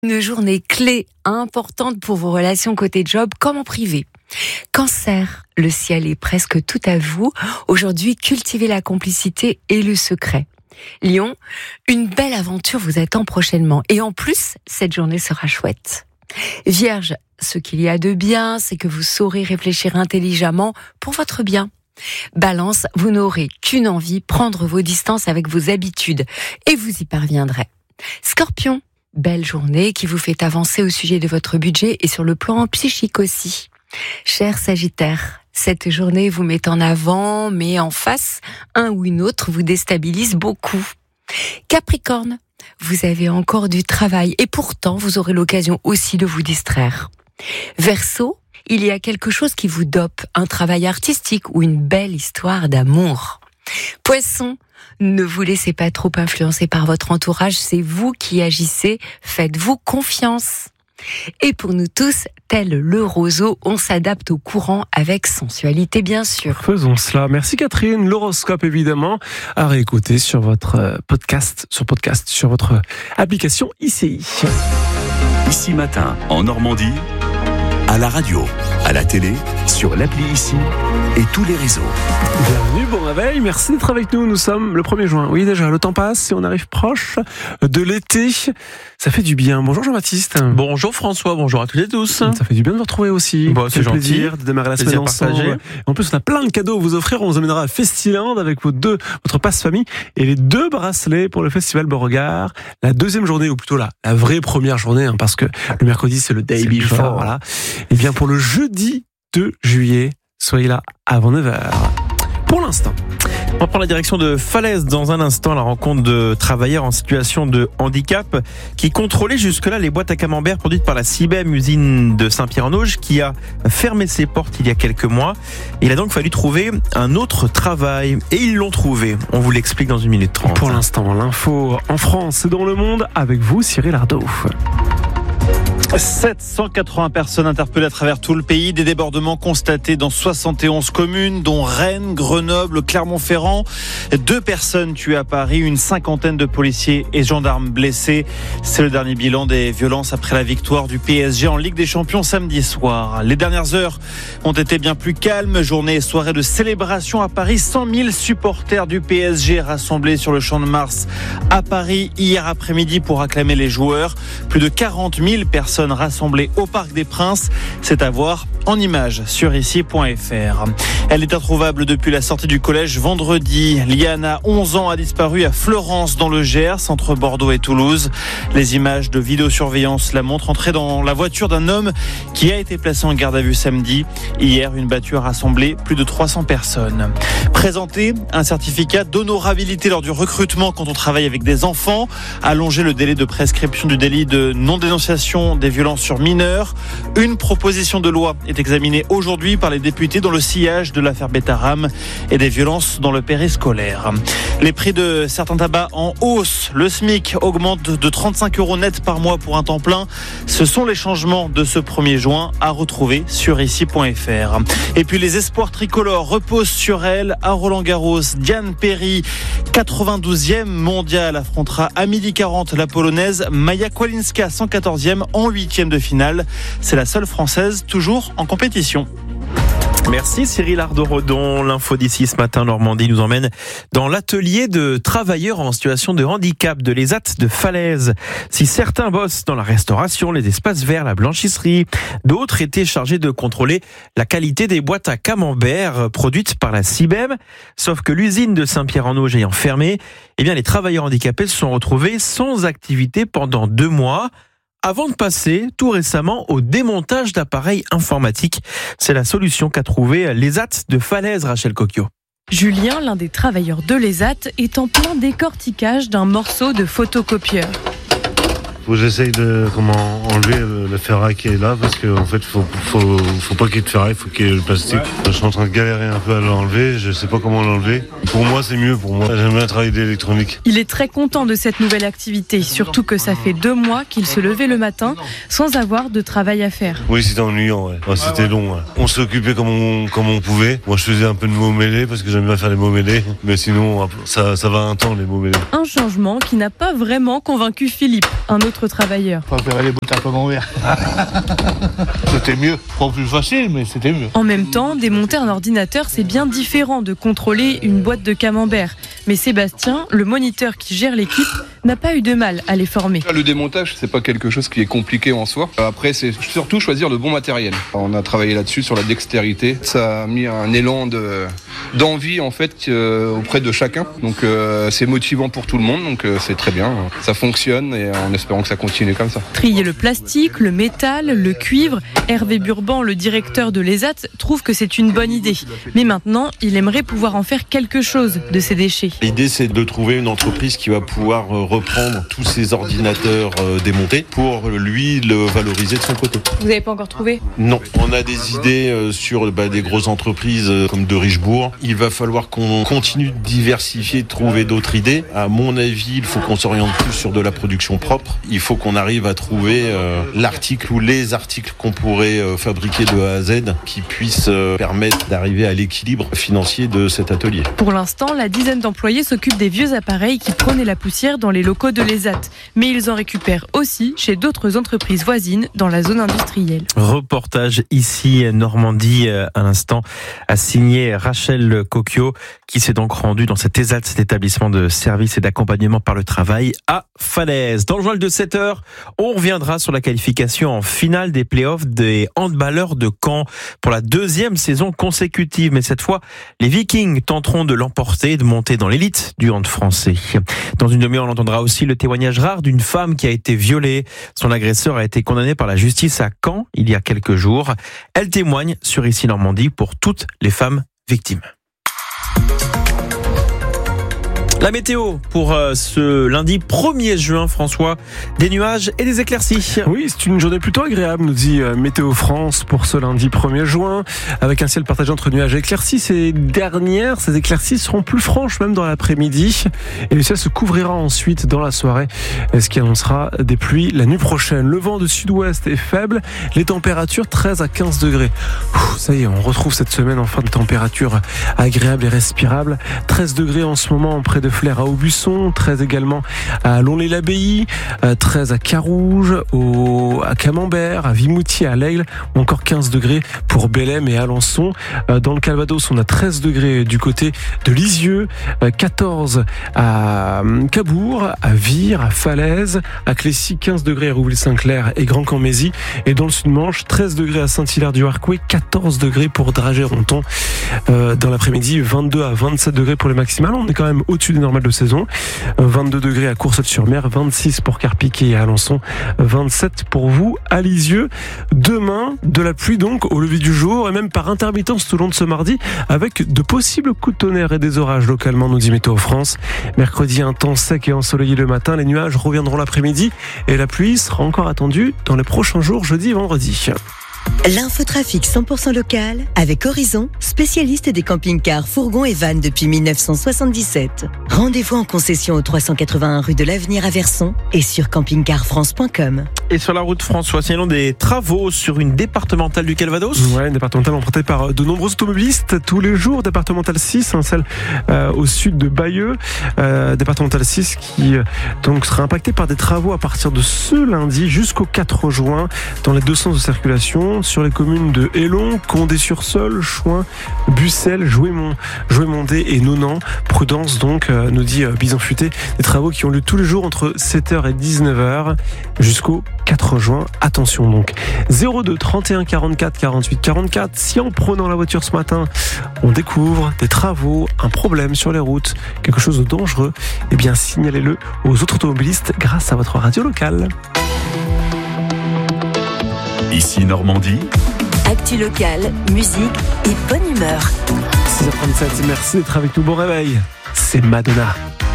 Une journée clé importante pour vos relations côté job comme en privé. Cancer, le ciel est presque tout à vous. Aujourd'hui, cultivez la complicité et le secret. Lion, une belle aventure vous attend prochainement. Et en plus, cette journée sera chouette. Vierge, ce qu'il y a de bien, c'est que vous saurez réfléchir intelligemment pour votre bien. Balance, vous n'aurez qu'une envie, prendre vos distances avec vos habitudes. Et vous y parviendrez. Scorpion, belle journée qui vous fait avancer au sujet de votre budget et sur le plan psychique aussi. Cher Sagittaire, cette journée vous met en avant, mais en face, un ou une autre vous déstabilise beaucoup. Capricorne, vous avez encore du travail et pourtant vous aurez l'occasion aussi de vous distraire. Verseau, il y a quelque chose qui vous dope, un travail artistique ou une belle histoire d'amour. Poisson, ne vous laissez pas trop influencer par votre entourage, c'est vous qui agissez, faites-vous confiance. Et pour nous tous, tel le roseau, on s'adapte au courant avec sensualité bien sûr. Faisons cela. Merci Catherine. L'horoscope évidemment à réécouter sur votre podcast, sur votre application ICI. Ici Matin en Normandie, à la radio, à la télé, sur l'appli ICI et tous les réseaux. Bienvenue, bon réveil, merci d'être avec nous. Nous sommes le 1er juin. Oui, déjà, le temps passe et on arrive proche de l'été. Ça fait du bien. Bonjour Jean-Baptiste. Bonjour François, bonjour à toutes et tous. Ça fait du bien de vous retrouver aussi. Bon, c'est gentil. Plaisir de démarrer la semaine ensemble. En plus, on a plein de cadeaux à vous offrir. On vous amènera à Festiland avec votre passe-famille et les 2 bracelets pour le Festival Beauregard. La deuxième journée, ou plutôt la vraie première journée, parce que le mercredi, c'est le day before. Voilà. Et bien, pour le jeudi 2 juillet, soyez là avant 9h. Pour l'instant. On va prendre la direction de Falaise dans un instant, la rencontre de travailleurs en situation de handicap qui contrôlaient jusque-là les boîtes à camembert produites par la CIBEM, usine de Saint-Pierre-en-Auge, qui a fermé ses portes il y a quelques mois. Il a donc fallu trouver un autre travail et ils l'ont trouvé. On vous l'explique dans 1 minute 30. Pour l'instant, l'info en France et dans le monde avec vous, Cyril Ardo. 780 personnes interpellées à travers tout le pays, des débordements constatés dans 71 communes, dont Rennes, Grenoble, Clermont-Ferrand. 2 personnes tuées à Paris, une 50aine de policiers et gendarmes blessés. C'est le dernier bilan des violences après la victoire du PSG en Ligue des Champions samedi soir. Les dernières heures ont été bien plus calmes. Journée et soirée de célébration à Paris. 100 000 supporters du PSG rassemblés sur le Champ de Mars à Paris hier après-midi pour acclamer les joueurs. Plus de 40 000 personnes rassemblées au Parc des Princes. C'est à voir en images sur ici.fr. Elle est introuvable depuis la sortie du collège vendredi. Liana, 11 ans, a disparu à Fleurance dans le Gers, entre Bordeaux et Toulouse. Les images de vidéosurveillance la montrent entrer dans la voiture d'un homme qui a été placé en garde à vue samedi. Hier, une battue a rassemblé plus de 300 personnes. Présenter un certificat d'honorabilité lors du recrutement quand on travaille avec des enfants. Allonger le délai de prescription du délit de non-dénonciation des violences sur mineurs. Une proposition de loi est examinée aujourd'hui par les députés dans le sillage de l'affaire Betaram et des violences dans le périscolaire. Les prix de certains tabacs en hausse. Le SMIC augmente de 35 € net par mois pour un temps plein. Ce sont les changements de ce 1er juin à retrouver sur ici.fr. Et puis les espoirs tricolores reposent sur elle à Roland-Garros. Diane Perry, 92e mondiale, affrontera à 12h40 la polonaise Maja Kłalinska, 114e en 8e de finale. C'est la seule française toujours en compétition. Merci Cyril Ardo-Redon. L'info d'ici ce matin Normandie nous emmène dans l'atelier de travailleurs en situation de handicap de l'ESAT de Falaise. Si certains bossent dans la restauration, les espaces verts, la blanchisserie, d'autres étaient chargés de contrôler la qualité des boîtes à camembert produites par la CIBEM. Sauf que l'usine de Saint-Pierre-en-Auge ayant fermé, les travailleurs handicapés se sont retrouvés sans activité pendant 2 mois. Avant de passer, tout récemment, au démontage d'appareils informatiques. C'est la solution qu'a trouvée l'ESAT de Falaise, Rachel Cocchio. Julien, l'un des travailleurs de l'ESAT, est en plein décortiquage d'un morceau de photocopieur. Faut que j'essaye de enlever le ferraille qui est là, parce qu'en fait faut pas qu'il y ait de ferraille, faut qu'il y ait le plastique. Je suis en train de galérer un peu à l'enlever, je sais pas comment l'enlever. Pour moi c'est mieux, j'aime bien travailler d'électronique. Il est très content de cette nouvelle activité, surtout que ça fait 2 mois qu'il se levait le matin sans avoir de travail à faire. Oui, c'était ennuyant, c'était long. On s'occupait comme on pouvait. Moi je faisais un peu de mots mêlés parce que j'aime bien faire les mots mêlés, mais sinon ça va un temps les mots mêlés. Un changement qui n'a pas vraiment convaincu Philippe, un d'autres travailleurs. Je préférais les bottes à camembert. C'était mieux. Pas plus facile, mais c'était mieux. En même temps, démonter un ordinateur, c'est bien différent de contrôler une boîte de camembert. Mais Sébastien, le moniteur qui gère l'équipe, n'a pas eu de mal à les former. Le démontage, c'est pas quelque chose qui est compliqué en soi. Après, c'est surtout choisir le bon matériel. On a travaillé là-dessus, sur la dextérité. Ça a mis un élan d'envie en fait auprès de chacun. Donc c'est motivant pour tout le monde, donc c'est très bien. Ça fonctionne et en espérant que ça continue comme ça. Trier le plastique, le métal, le cuivre, Hervé Burban, le directeur de l'ESAT, trouve que c'est une bonne idée. Mais maintenant, il aimerait pouvoir en faire quelque chose de ces déchets. L'idée, c'est de trouver une entreprise qui va pouvoir reprendre tous ces ordinateurs démontés pour lui le valoriser de son côté. Vous n'avez pas encore trouvé ? Non, on a des idées sur des grosses entreprises comme de Richebourg. Il va falloir qu'on continue de diversifier, de trouver d'autres idées. À mon avis, il faut qu'on s'oriente plus sur de la production propre. Il faut qu'on arrive à trouver l'article ou les articles qu'on pourrait fabriquer de A à Z qui puissent permettre d'arriver à l'équilibre financier de cet atelier. Pour l'instant, la dizaine d'employés s'occupent des vieux appareils qui prenaient la poussière dans les locaux de l'ESAT. Mais ils en récupèrent aussi chez d'autres entreprises voisines dans la zone industrielle. Reportage ici, Normandie, à l'instant, a signé Rachel Cocchio, qui s'est donc rendue dans cet ESAT, cet établissement de services et d'accompagnement par le travail à Falaise. Dans le journal de 7h, on reviendra sur la qualification en finale des playoffs des handballeurs de Caen pour la deuxième saison consécutive. Mais cette fois, les Vikings tenteront de l'emporter et de monter dans l'élite du hand français. Dans une demi-heure, on entendra aussi le témoignage rare d'une femme qui a été violée. Son agresseur a été condamné par la justice à Caen il y a quelques jours. Elle témoigne sur Ici Normandie pour toutes les femmes victimes. La météo pour ce lundi 1er juin, François, des nuages et des éclaircies. Oui, c'est une journée plutôt agréable, nous dit Météo France pour ce lundi 1er juin, avec un ciel partagé entre nuages et éclaircies. Ces éclaircies seront plus franches même dans l'après-midi, et le ciel se couvrira ensuite dans la soirée, ce qui annoncera des pluies la nuit prochaine. Le vent de sud-ouest est faible, les températures 13 à 15 degrés. Ça y est, on retrouve cette semaine enfin des températures agréables et respirables. 13 degrés en ce moment près de Flers à Aubusson, 13 également à Lonlay-l'Abbaye, 13 à Carouge, à Camembert, à Vimoutier, à L'Aigle, ou encore 15 degrés pour Bellem et Alençon. Dans le Calvados, on a 13 degrés du côté de Lisieux, 14 à Cabourg, à Vire, à Falaise, à Clécy, 15 degrés à Rouville-Saint-Clair et Grand-Camp-Mézy, et dans le Sud-Manche, 13 degrés à Saint-Hilaire-du-Harcouët, 14 degrés pour Dragey-Ronthon. Dans l'après-midi, 22 à 27 degrés pour les maximales. On est quand même au-dessus des normales de saison. 22 degrés à Courseulles-sur-Mer, 26 pour Carpiquet et Alençon, 27 pour vous à Lisieux. Demain, de la pluie donc au lever du jour et même par intermittence tout au long de ce mardi, avec de possibles coups de tonnerre et des orages localement, nous dit Météo France. Mercredi, un temps sec et ensoleillé le matin, les nuages reviendront l'après-midi et la pluie sera encore attendue dans les prochains jours, jeudi et vendredi. L'infotrafic 100% local avec Horizon, spécialiste des camping-cars, fourgons et vannes depuis 1977. Rendez-vous en concession au 381 rue de l'Avenir à Verson et sur campingcarfrance.com. Et sur la route, François, signalons des travaux sur une départementale du Calvados. Ouais, une départementale empruntée par de nombreux automobilistes tous les jours. Départementale 6, celle au sud de Bayeux. Départementale 6 qui donc sera impactée par des travaux à partir de ce lundi jusqu'au 4 juin dans les deux sens de circulation sur les communes de Élon, Condé-sur-Seul, Chouin, Bussel, Jouémondé et Nonan. Prudence donc, nous dit Bison Futé, des travaux qui ont lieu tous les jours entre 7h et 19h jusqu'au 4 juin. Attention donc. 02 31 44 48 44. Si en prenant la voiture ce matin, on découvre des travaux, un problème sur les routes, quelque chose de dangereux, eh bien signalez-le aux autres automobilistes grâce à votre radio locale. Ici Normandie. Actu locale, musique et bonne humeur. 6h37, merci d'être avec nous. Bon réveil. C'est Madonna.